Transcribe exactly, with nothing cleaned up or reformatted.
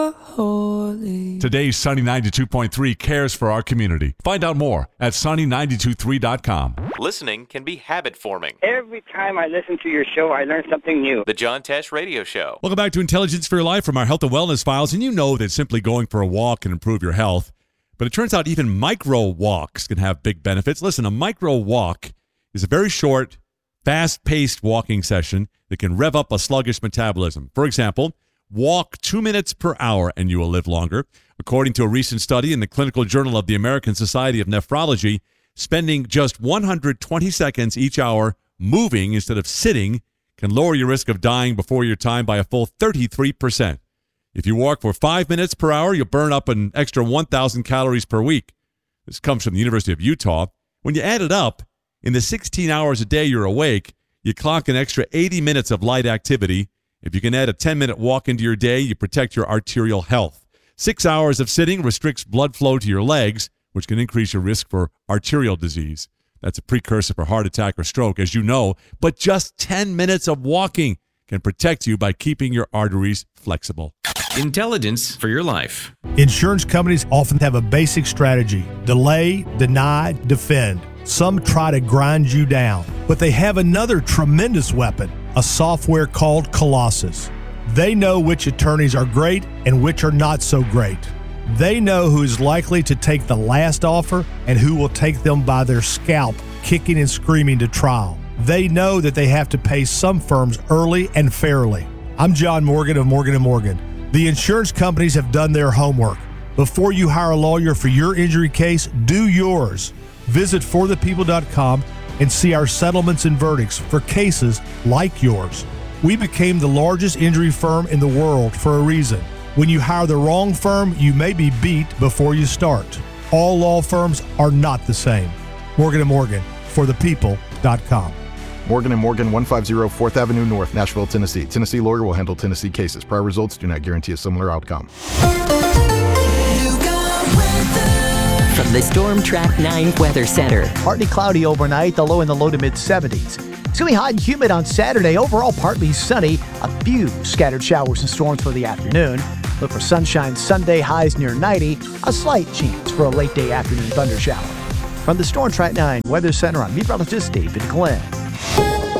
Holy. Today's Sunny ninety-two point three cares for our community. Find out more at sunny nine two three dot com. Listening can be habit-forming. Every time I listen to your show, I learn something new. The John Tesh Radio Show. Welcome back to Intelligence for Your Life from our Health and Wellness Files. And you know that simply going for a walk can improve your health. But it turns out even micro walks can have big benefits. Listen, a micro walk is a very short, fast-paced walking session that can rev up a sluggish metabolism. For example, walk two minutes per hour and you will live longer. According to a recent study in the Clinical Journal of the American Society of Nephrology, spending just one hundred twenty seconds each hour moving instead of sitting can lower your risk of dying before your time by a full thirty-three percent. If you walk for five minutes per hour, you'll burn up an extra one thousand calories per week. This comes from the University of Utah. When you add it up, in the sixteen hours a day you're awake, you clock an extra eighty minutes of light activity. If you can add a ten-minute walk into your day, you protect your arterial health. Six hours of sitting restricts blood flow to your legs, which can increase your risk for arterial disease. That's a precursor for heart attack or stroke, as you know. But just ten minutes of walking can protect you by keeping your arteries flexible. Intelligence for your life. Insurance companies often have a basic strategy: delay, deny, defend. Some try to grind you down, but they have another tremendous weapon, a software called Colossus. They know which attorneys are great and which are not so great. They know who is likely to take the last offer and who will take them by their scalp, kicking and screaming to trial. They know that they have to pay some firms early and fairly. I'm John Morgan of Morgan and Morgan. The insurance companies have done their homework. Before you hire a lawyer for your injury case, do yours. Visit for the people dot com and see our settlements and verdicts for cases like yours. We became the largest injury firm in the world for a reason. When you hire the wrong firm, you may be beat before you start. All law firms are not the same. Morgan and Morgan, for the people dot com. Morgan and Morgan, one fifty fourth Avenue North, Nashville, Tennessee. Tennessee lawyer will handle Tennessee cases. Prior results do not guarantee a similar outcome. From the Storm Track nine Weather Center. Partly cloudy overnight, the low in the low to mid seventies. It's going to be hot and humid on Saturday. Overall, partly sunny. A few scattered showers and storms for the afternoon. Look for sunshine Sunday, highs near ninety. A slight chance for a late day afternoon thunder shower. From the Storm Track nine Weather Center, I'm meteorologist David Glenn.